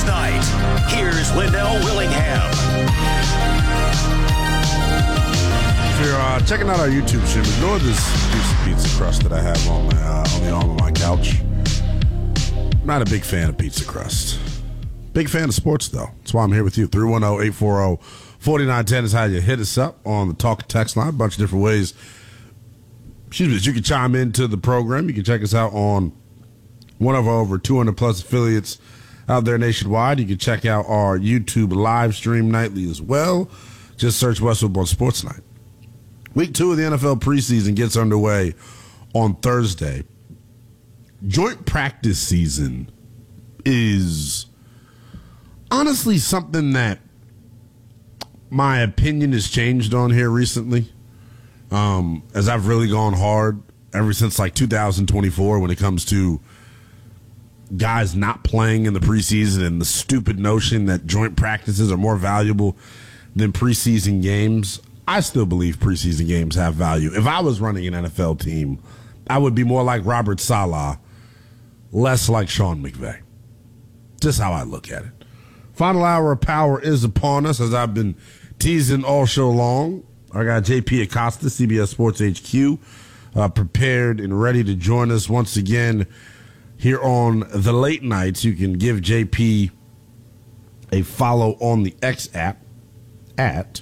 Sports Night. Here's Lindell Willingham. If you're checking out our YouTube stream, ignore this piece of pizza crust that I have on the arm of my couch. I'm not a big fan of pizza crust. Big fan of sports, though. That's why I'm here with you. 310-840-4910 is how you hit us up on the Talk text line. A bunch of different ways. You can chime into the program. You can check us out on one of our over 200-plus affiliates out there nationwide. You can check out our YouTube live stream nightly as well. Just search West Football Sports Night. Week 2 of the NFL preseason gets underway on Thursday. Joint practice season is honestly something that my opinion has changed on here recently. As I've really gone hard ever since like 2024 when it comes to guys not playing in the preseason and the stupid notion that joint practices are more valuable than preseason games. I still believe preseason games have value. If I was running an NFL team, I would be more like Robert Saleh, less like Sean McVay. Just how I look at it. Final hour of power is upon us, as I've been teasing all show long. I got JP Acosta, CBS Sports HQ, prepared and ready to join us once again here on the late nights. You can give JP a follow on the X app at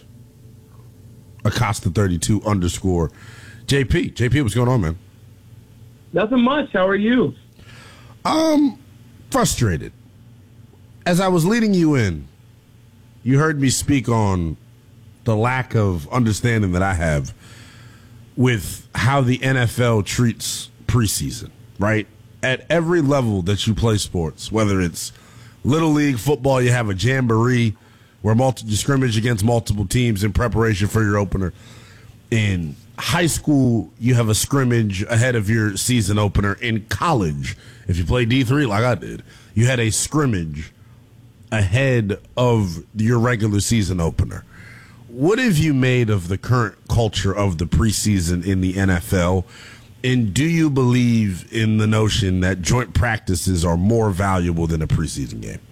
Acosta32 _ JP, what's going on, man? Nothing much. How are you? Frustrated. As I was leading you in, you heard me speak on the lack of understanding that I have with how the NFL treats preseason, right? At every level that you play sports, whether it's Little League football, you have a jamboree where you scrimmage against multiple teams in preparation for your opener. In high school, you have a scrimmage ahead of your season opener. In college, if you play D3 like I did, you had a scrimmage ahead of your regular season opener. What have you made of the current culture of the preseason in the NFL? And do you believe in the notion that joint practices are more valuable than a preseason game?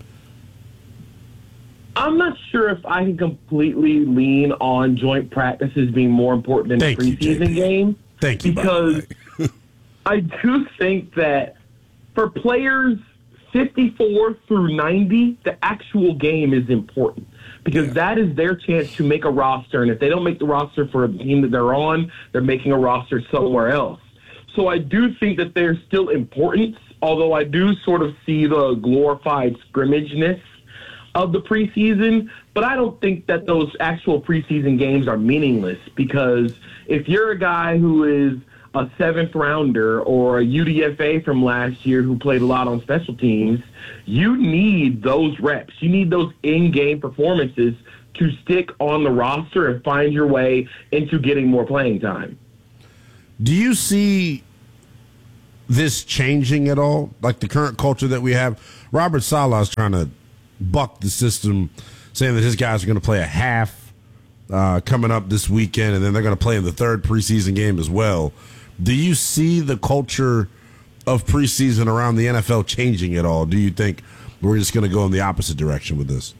I'm not sure if I can completely lean on joint practices being more important than the preseason game. Thank you. Because I do think that for players 54 through 90, the actual game is important. Because that is their chance to make a roster. And if they don't make the roster for the team that they're on, they're making a roster somewhere else. So I do think that there's still importance, although I do sort of see the glorified scrimmageness of the preseason, but I don't think that those actual preseason games are meaningless, because if you're a guy who is a 7th rounder or a UDFA from last year who played a lot on special teams, you need those reps. You need those in-game performances to stick on the roster and find your way into getting more playing time. Do you see this changing at all? Like the current culture that we have? Robert Saleh is trying to buck the system, saying that his guys are going to play a half coming up this weekend, and then they're going to play in the third preseason game as well. Do you see the culture of preseason around the NFL changing at all? Do you think we're just going to go in the opposite direction with this?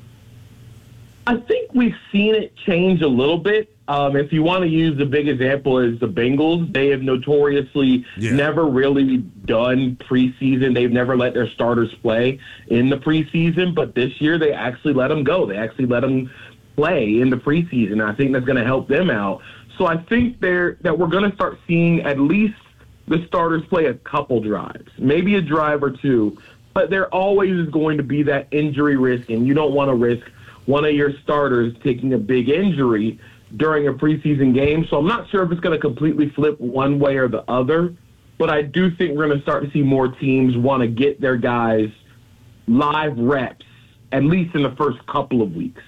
I think we've seen it change a little bit. If you want to use the big example is the Bengals, they have notoriously never really done preseason. They've never let their starters play in the preseason, but this year they actually let them go. They actually let them play in the preseason. I think that's going to help them out. So I think that we're going to start seeing at least the starters play a couple drives, maybe a drive or two, but there always is going to be that injury risk, and you don't want to risk one of your starters taking a big injury during a preseason game. So I'm not sure if it's going to completely flip one way or the other, but I do think we're going to start to see more teams want to get their guys live reps, at least in the first couple of weeks.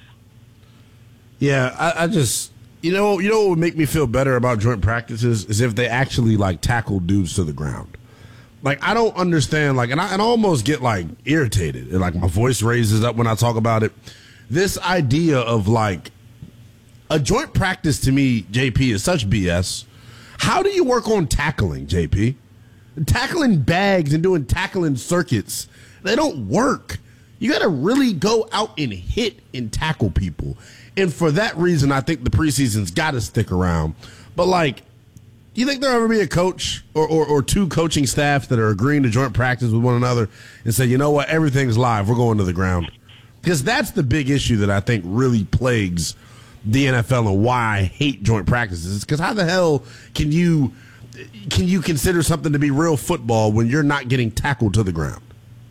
Yeah, I just, you know what would make me feel better about joint practices is if they actually, like, tackle dudes to the ground. Like, I don't understand, like, and I almost get, like, irritated. And, like, my voice raises up when I talk about it. This idea of, like, a joint practice to me, JP, is such BS. How do you work on tackling, JP? Tackling bags and doing tackling circuits, they don't work. You got to really go out and hit and tackle people. And for that reason, I think the preseason's got to stick around. But, like, do you think there'll ever be a coach or two coaching staffs that are agreeing to joint practice with one another and say, you know what, everything's live, we're going to the ground? Because that's the big issue that I think really plagues the NFL and why I hate joint practices. Because how the hell can you consider something to be real football when you're not getting tackled to the ground?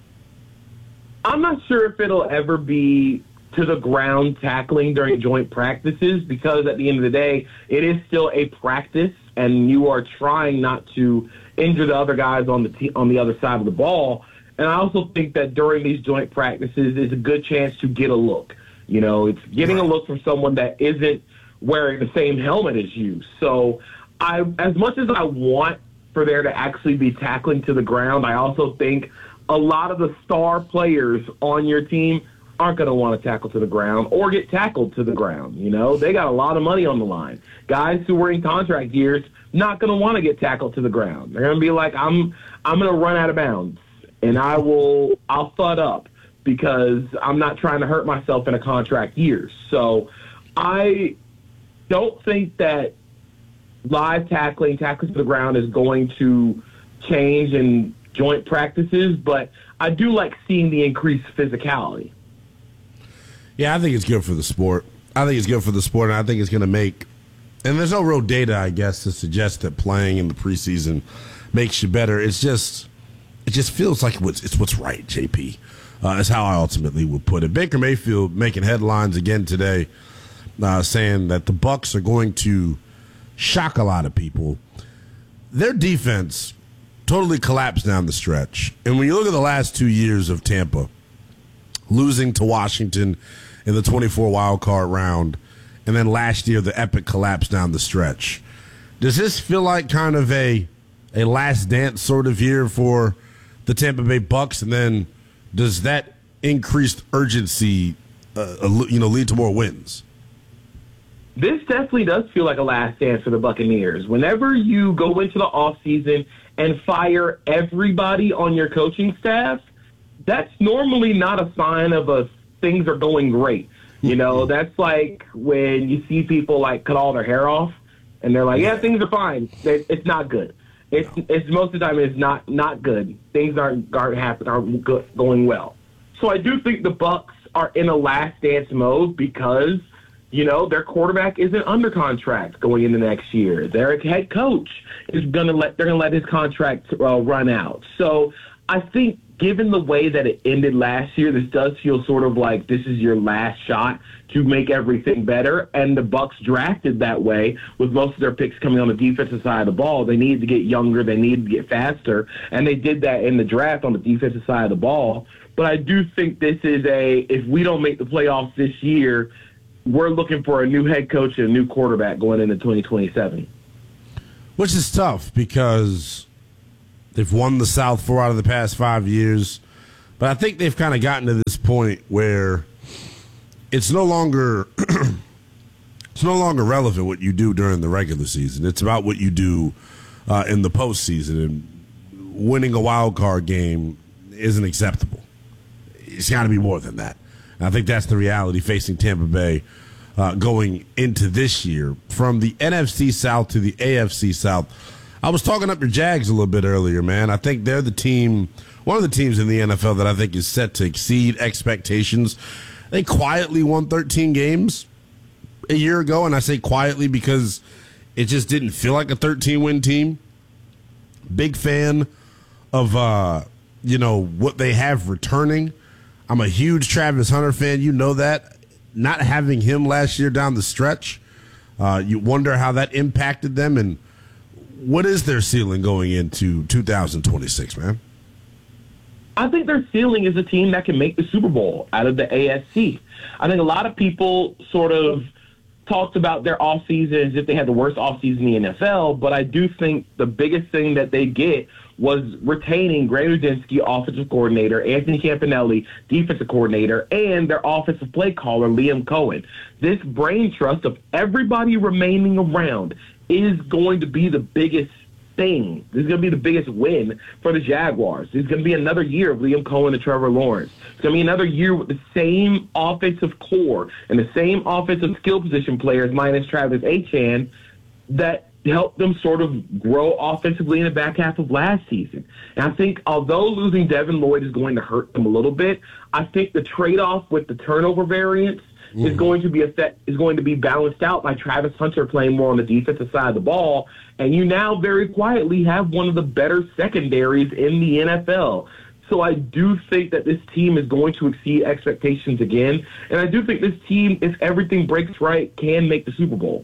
I'm not sure if it'll ever be to the ground tackling during joint practices, because at the end of the day, it is still a practice, and you are trying not to injure the other guys on the other side of the ball. And I also think that during these joint practices, there's a good chance to get a look. You know, it's getting a look from someone that isn't wearing the same helmet as you. So as much as I want for there to actually be tackling to the ground, I also think a lot of the star players on your team aren't going to want to tackle to the ground or get tackled to the ground. You know, they got a lot of money on the line. Guys who were in contract years not going to want to get tackled to the ground. They're going to be like, I'm going to run out of bounds, and I'll thud up because I'm not trying to hurt myself in a contract year. So I don't think that live tackling to the ground is going to change in joint practices, but I do like seeing the increased physicality. Yeah, I think it's good for the sport. And I think it's going to make – and there's no real data, I guess, to suggest that playing in the preseason makes you better. It just feels like it's what's right, JP, is how I ultimately would put it. Baker Mayfield making headlines again today, saying that the Bucs are going to shock a lot of people. Their defense totally collapsed down the stretch. And when you look at the last 2 years of Tampa, losing to Washington in the 24 wild card round, and then last year the epic collapse down the stretch, does this feel like kind of a last dance sort of year for the Tampa Bay Bucs? And then does that increased urgency lead to more wins? This definitely does feel like a last dance for the Buccaneers. Whenever you go into the offseason and fire everybody on your coaching staff, that's normally not a sign of things are going great. You know, that's like when you see people like cut all their hair off and they're like, yeah, things are fine. It's not good. It's most of the time it's not good. Things aren't going well. So I do think the Bucs are in a last dance mode because, you know, their quarterback isn't under contract going into next year. Their head coach is they're gonna let his contract run out. So I think, given the way that it ended last year, this does feel sort of like this is your last shot to make everything better. And the Bucs drafted that way, with most of their picks coming on the defensive side of the ball. They needed to get younger, they needed to get faster, and they did that in the draft on the defensive side of the ball. But I do think this is if we don't make the playoffs this year, we're looking for a new head coach and a new quarterback going into 2027. Which is tough because they've won the South 4 out of the past 5 years. But I think they've kind of gotten to this point where it's no longer relevant what you do during the regular season. It's about what you do in the postseason. And winning a wild card game isn't acceptable. It's got to be more than that. And I think that's the reality facing Tampa Bay going into this year. From the NFC South to the AFC South, I was talking up your Jags a little bit earlier, man. I think they're the team, one of the teams in the NFL that I think is set to exceed expectations. They quietly won 13 games a year ago, and I say quietly because it just didn't feel like a 13-win team. Big fan of what they have returning. I'm a huge Travis Hunter fan. You know that. Not having him last year down the stretch, you wonder how that impacted them. And what is their ceiling going into 2026, man? I think their ceiling is a team that can make the Super Bowl out of the AFC. I think a lot of people sort of talked about their offseason as if they had the worst offseason in the NFL, but I do think the biggest thing that they get was retaining Greg Rudinski, offensive coordinator, Anthony Campanelli, defensive coordinator, and their offensive play caller, Liam Cohen. This brain trust of everybody remaining around is going to be the biggest thing. This is going to be the biggest win for the Jaguars. This is going to be another year of Liam Cohen and Trevor Lawrence. It's going to be another year with the same offensive core and the same offensive skill position players minus Travis Etienne that helped them sort of grow offensively in the back half of last season. And I think although losing Devin Lloyd is going to hurt them a little bit, I think the trade-off with the turnover variance is going to be balanced out by Travis Hunter playing more on the defensive side of the ball, and you now very quietly have one of the better secondaries in the NFL. So I do think that this team is going to exceed expectations again, and I do think this team, if everything breaks right, can make the Super Bowl.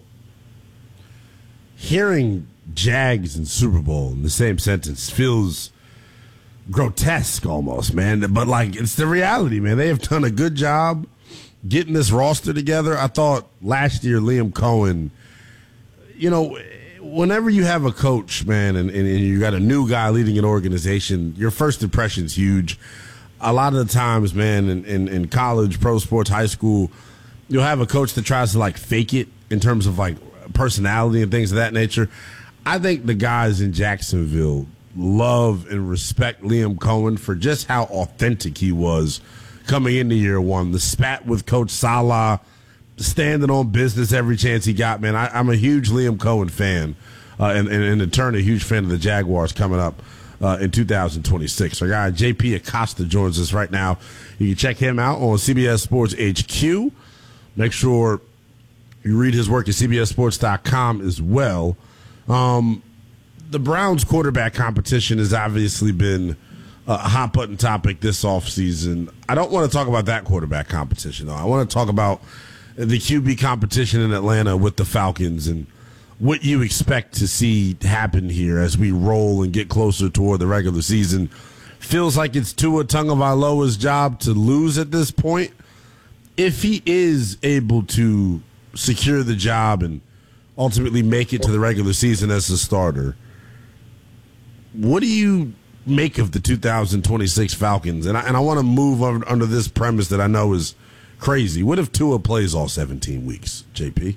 Hearing Jags and Super Bowl in the same sentence feels grotesque almost, man. But, like, it's the reality, man. They have done a good job getting this roster together. I thought last year Liam Cohen, you know, whenever you have a coach, man, and you got a new guy leading an organization, your first impression's huge. A lot of the times, man, in college, pro sports, high school, you'll have a coach that tries to, like, fake it in terms of, like, personality and things of that nature. I think the guys in Jacksonville love and respect Liam Cohen for just how authentic he was coming into year one. The spat with Coach Salah, standing on business every chance he got, man. I'm a huge Liam Cohen fan, and in turn, a huge fan of the Jaguars coming up in 2026. Our guy JP Acosta joins us right now. You can check him out on CBS Sports HQ. Make sure you read his work at CBSSports.com as well. The Browns quarterback competition has obviously been a hot-button topic this offseason. I don't want to talk about that quarterback competition, though. I want to talk about the QB competition in Atlanta with the Falcons and what you expect to see happen here as we roll and get closer toward the regular season. Feels like it's Tua Tagovailoa's job to lose at this point. If he is able to secure the job and ultimately make it to the regular season as a starter, what do you make of the 2026 Falcons? And I want to move under this premise that I know is crazy. What if Tua plays all 17 weeks, JP?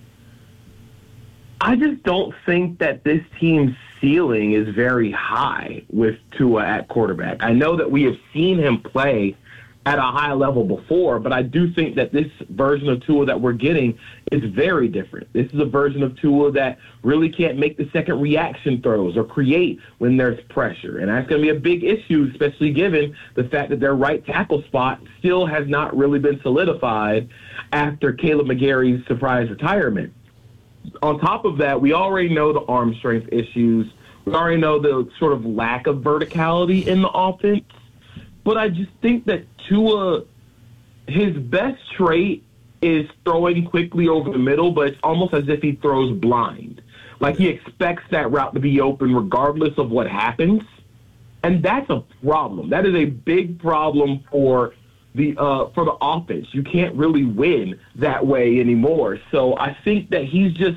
I just don't think that this team's ceiling is very high with Tua at quarterback. I know that we have seen him play at a high level before, but I do think that this version of Tua that we're getting is very different. This is a version of Tua that really can't make the second reaction throws or create when there's pressure. And that's going to be a big issue, especially given the fact that their right tackle spot still has not really been solidified after Caleb McGarry's surprise retirement. On top of that, we already know the arm strength issues. We already know the sort of lack of verticality in the offense. But I just think that Tua, his best trait is throwing quickly over the middle, but it's almost as if he throws blind. Like he expects that route to be open regardless of what happens. And that's a problem. That is a big problem for the offense. You can't really win that way anymore. So I think that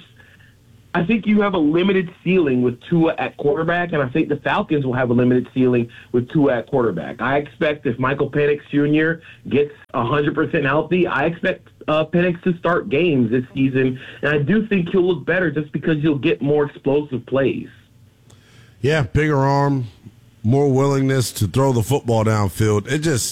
I think you have a limited ceiling with Tua at quarterback, and I think the Falcons will have a limited ceiling with Tua at quarterback. I expect if Michael Penix Jr. gets 100% healthy, I expect Penix to start games this season, and I do think he'll look better just because you'll get more explosive plays. Yeah, bigger arm, more willingness to throw the football downfield.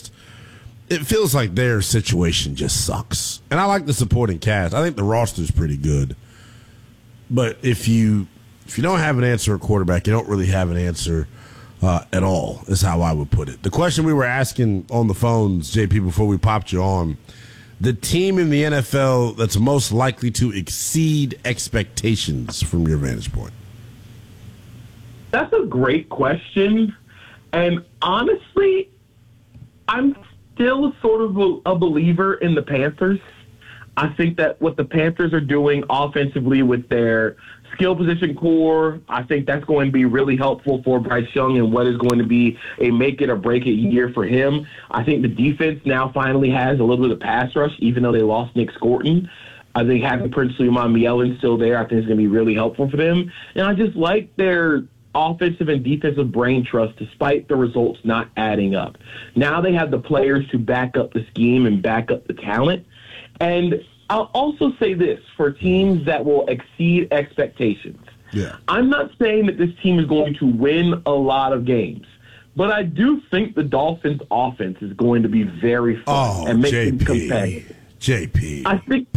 It feels like their situation just sucks. And I like the supporting cast. I think the roster's pretty good. But if you don't have an answer at quarterback, you don't really have an answer at all, is how I would put it. The question we were asking on the phones, JP, before we popped you on, the team in the NFL that's most likely to exceed expectations from your vantage point. That's a great question. And honestly, I'm still sort of a believer in the Panthers. I think that what the Panthers are doing offensively with their skill position core, I think that's going to be really helpful for Bryce Young and what is going to be a make it or break it year for him. I think the defense now finally has a little bit of pass rush, even though they lost Nick Scorton. I think having Prince Muammar still there, I think is going to be really helpful for them. And I just like their offensive and defensive brain trust despite the results not adding up. Now they have the players to back up the scheme and back up the talent. And I'll also say this, for teams that will exceed expectations, Yeah. I'm not saying that this team is going to win a lot of games, but I do think the Dolphins' offense is going to be very fun and make them competitive. JP, I think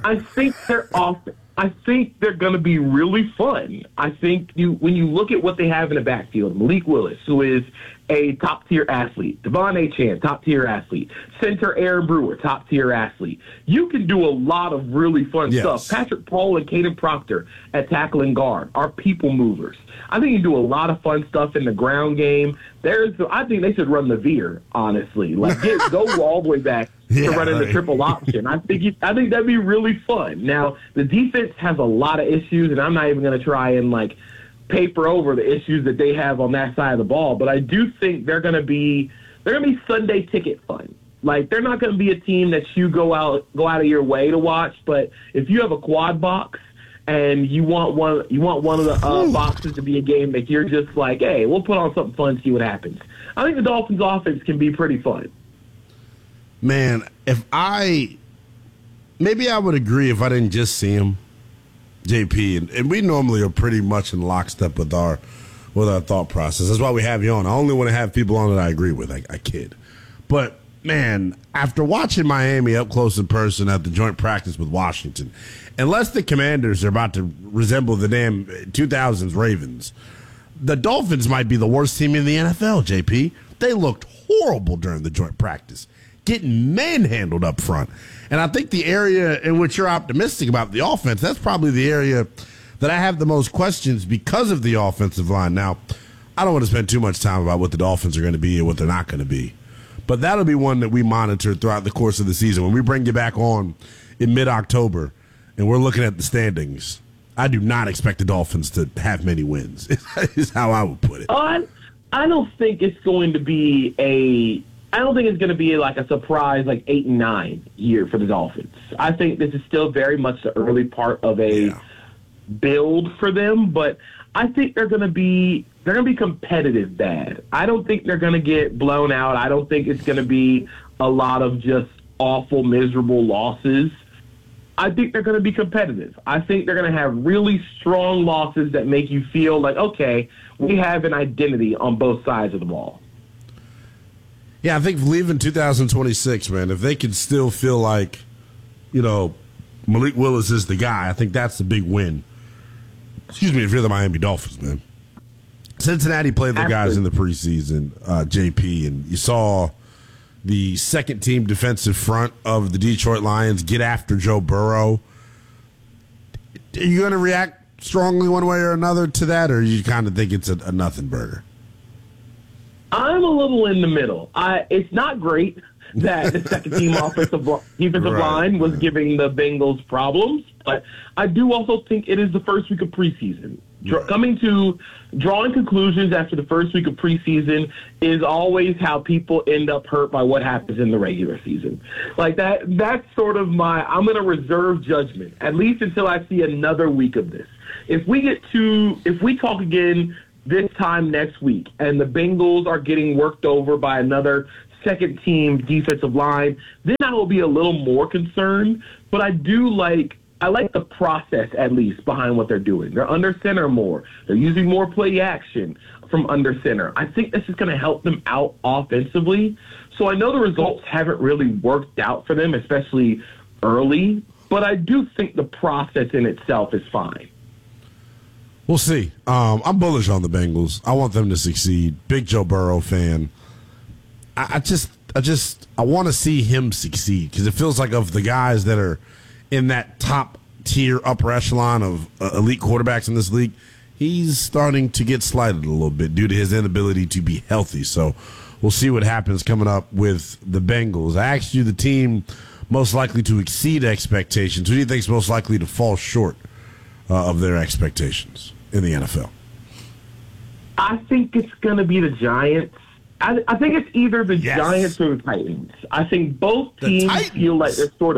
they're going to be really fun. I think when you look at what they have in the backfield, Malik Willis, who is a top-tier athlete, Devon Achane, top-tier athlete, center Aaron Brewer, top-tier athlete. You can do a lot of really fun stuff. Patrick Paul and Caden Proctor at tackle and guard are people movers. I think you do a lot of fun stuff in the ground game. I think they should run the veer, honestly. Like, go all the way back to running the triple option. I think that'd be really fun. Now, the defense has a lot of issues, and I'm not even going to try and, paper over the issues that they have on that side of the ball. But I do think they're going to be Sunday ticket fun. Like, they're not going to be a team that you go out of your way to watch. But if you have a quad box and you want one of the boxes to be a game that you're just like, hey, we'll put on something fun, see what happens. I think the Dolphins' offense can be pretty fun. Man, maybe I would agree if I didn't just see him, JP, and we normally are pretty much in lockstep with our thought process. That's why we have you on. I only want to have people on that I agree with. I kid. But, man, after watching Miami up close in person at the joint practice with Washington, unless the Commanders are about to resemble the damn 2000s Ravens, the Dolphins might be the worst team in the NFL, JP. They looked horrible during the joint practice, getting manhandled up front. And I think the area in which you're optimistic about the offense, that's probably the area that I have the most questions because of the offensive line. Now, I don't want to spend too much time about what the Dolphins are going to be and what they're not going to be. But that'll be one that we monitor throughout the course of the season. When we bring you back on in mid-October and we're looking at the standings, I do not expect the Dolphins to have many wins, is how I would put it. I don't think it's going to be like a surprise, 8-9 year for the Dolphins. I think this is still very much the early part of a build for them, but I think they're going to be competitive bad. I don't think they're going to get blown out. I don't think it's going to be a lot of just awful, miserable losses. I think they're going to be competitive. I think they're going to have really strong losses that make you feel like, okay, we have an identity on both sides of the ball. Yeah, I think leaving 2026, man, if they can still feel like, Malik Willis is the guy, I think that's the big win. Excuse me, if you're the Miami Dolphins, man. Cincinnati played their guys in the preseason, JP, and you saw the second-team defensive front of the Detroit Lions get after Joe Burrow. Are you going to react strongly one way or another to that, or you kind of think it's a nothing burger? I'm a little in the middle. It's not great that the second-team defensive line was giving the Bengals problems, but I do also think it is the first week of preseason. Drawing conclusions after the first week of preseason is always how people end up hurt by what happens in the regular season. Like that's sort of I'm going to reserve judgment, at least until I see another week of this. If we talk again this time next week and the Bengals are getting worked over by another second-team defensive line, then I will be a little more concerned. But I like the process, at least, behind what they're doing. They're under center more. They're using more play action from under center. I think this is going to help them out offensively. So I know the results haven't really worked out for them, especially early, but I do think the process in itself is fine. We'll see. I'm bullish on the Bengals. I want them to succeed. Big Joe Burrow fan. I want to see him succeed because it feels like of the guys that are in that top tier upper echelon of elite quarterbacks in this league, he's starting to get slighted a little bit due to his inability to be healthy. So we'll see what happens coming up with the Bengals. I asked you the team most likely to exceed expectations. Who do you think is most likely to fall short of their expectations in the NFL? I think it's going to be the Giants. I think it's either the Giants or the Titans. I think both teams feel like they're sort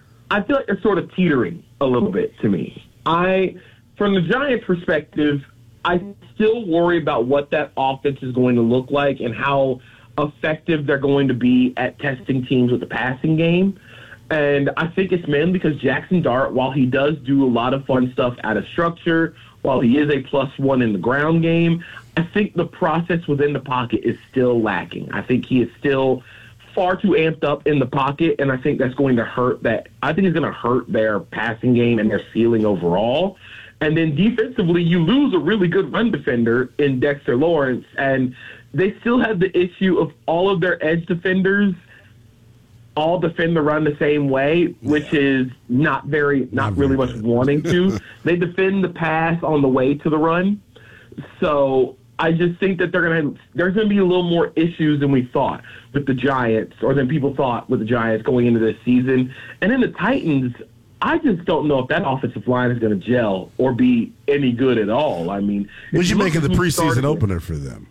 of teetering a little bit to me. From the Giants' perspective, I still worry about what that offense is going to look like and how effective they're going to be at testing teams with the passing game. And I think it's mainly because Jackson Dart, while he does do a lot of fun stuff out of structure while he is a +1 in the ground game, I think the process within the pocket is still lacking. I think he is still far too amped up in the pocket, and I think that's going to hurt I think it's going to hurt their passing game and their ceiling overall. And then defensively, you lose a really good run defender in Dexter Lawrence, and they still have the issue of all of their edge defenders all defend the run the same way, which is not really much wanting to. They defend the pass on the way to the run. So I just think that there's going to be a little more issues than we thought with the Giants, or than people thought with the Giants going into this season. And then the Titans, I just don't know if that offensive line is going to gel or be any good at all. I mean, what did you make of the preseason opener for them?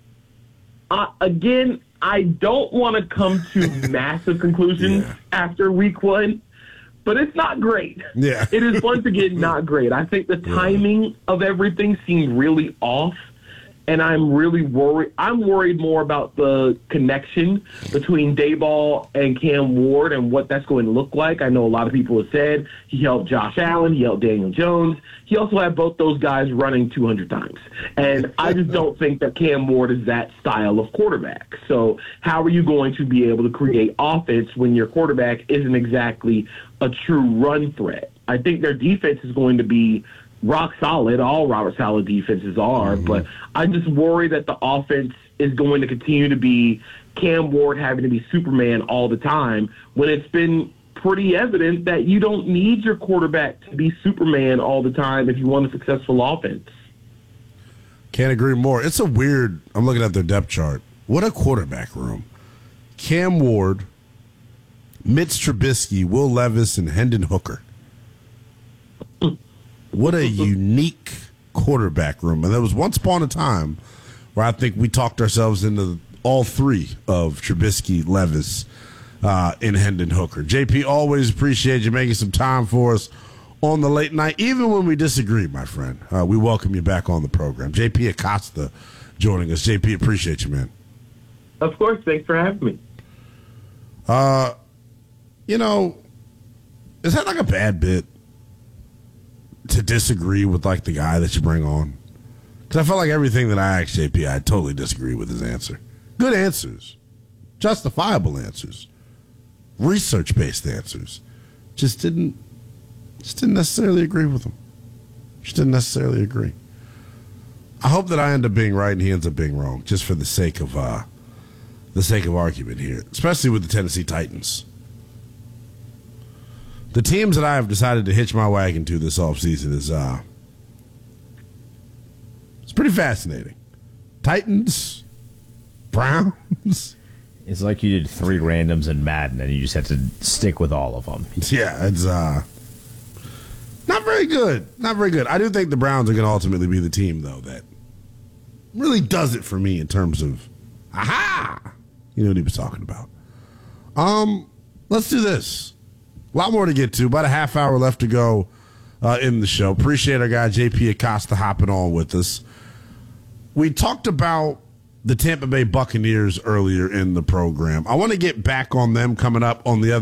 Again, I don't want to come to massive conclusions after week 1, but it's not great. Yeah. It is once again not great. I think the timing of everything seemed really off, and I'm really worried. I'm worried more about the connection between Daboll and Cam Ward and what that's going to look like. I know a lot of people have said he helped Josh Allen, he helped Daniel Jones. He also had both those guys running 200 times. And I just don't think that Cam Ward is that style of quarterback. So how are you going to be able to create offense when your quarterback isn't exactly a true run threat? I think their defense is going to be rock solid. All Robert Saleh defenses are, but I just worry that the offense is going to continue to be Cam Ward having to be Superman all the time, when it's been pretty evident that you don't need your quarterback to be Superman all the time if you want a successful offense. Can't agree more. It's I'm looking at their depth chart. What a quarterback room. Cam Ward, Mitch Trubisky, Will Levis, and Hendon Hooker. What a unique quarterback room. And there was once upon a time where I think we talked ourselves into all three of Trubisky, Levis, and Hendon Hooker. JP, always appreciate you making some time for us on the late night, even when we disagree, my friend. We welcome you back on the program. JP Acosta joining us. JP, appreciate you, man. Of course. Thanks for having me. Is that like a bad bit to disagree with, like, the guy that you bring on? Because I felt like everything that I asked JP, I totally disagree with his answer. Good answers. Justifiable answers. Research-based answers. Just didn't necessarily agree with him. Just didn't necessarily agree. I hope that I end up being right and he ends up being wrong, just for the sake of argument here, especially with the Tennessee Titans. The teams that I have decided to hitch my wagon to this offseason is it's pretty fascinating. Titans, Browns. It's like you did 3 randoms in Madden and you just had to stick with all of them. Yeah, it's not very good. Not very good. I do think the Browns are going to ultimately be the team, though, that really does it for me in terms of, you know what he was talking about. Let's do this. A lot more to get to. About a half hour left to go in the show. Appreciate our guy JP Acosta hopping on with us. We talked about the Tampa Bay Buccaneers earlier in the program. I want to get back on them coming up on the other